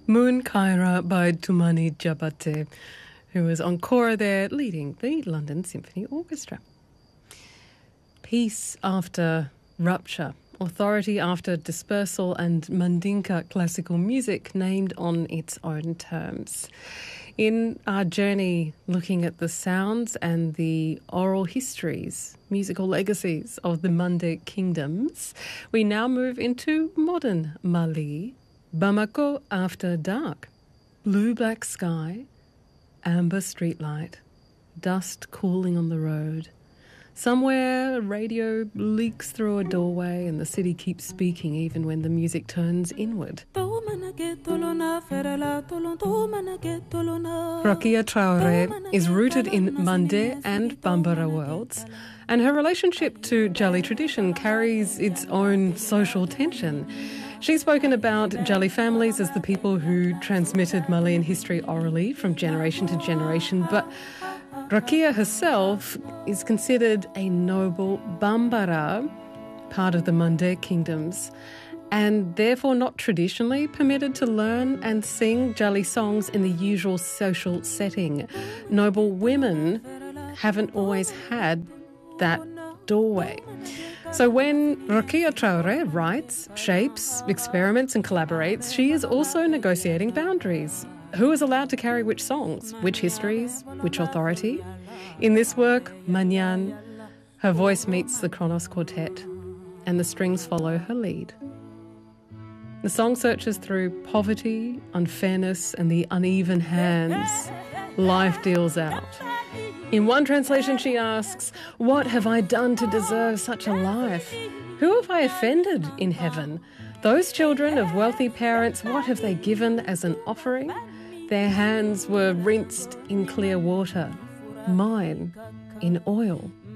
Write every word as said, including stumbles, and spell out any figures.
Moon Kaira by Tumani Jabate, who was on kora there leading the London Symphony Orchestra. Peace after rupture, authority after dispersal, and Mandinka classical music named on its own terms. In our journey looking at the sounds and the oral histories, musical legacies of the Mande kingdoms, we now move into modern Mali. Bamako after dark, blue-black sky, amber streetlight, dust cooling on the road. Somewhere a radio leaks through a doorway and the city keeps speaking even when the music turns inward. Rokia Traoré is rooted in Mande and Bambara worlds, and her relationship to Jali tradition carries its own social tension. She's spoken about Jali families as the people who transmitted Malian history orally from generation to generation, but Rokia herself is considered a noble Bambara, part of the Mande kingdoms, and therefore not traditionally permitted to learn and sing Jali songs in the usual social setting. Noble women haven't always had that doorway. So when Rokia Traoré writes, shapes, experiments and collaborates, she is also negotiating boundaries. Who is allowed to carry which songs, which histories, which authority? In this work, Manyan, her voice meets the Kronos Quartet and the strings follow her lead. The song searches through poverty, unfairness and the uneven hands life deals out. In one translation she asks, "What have I done to deserve such a life? Who have I offended in heaven? Those children of wealthy parents, what have they given as an offering? Their hands were rinsed in clear water, mine in oil."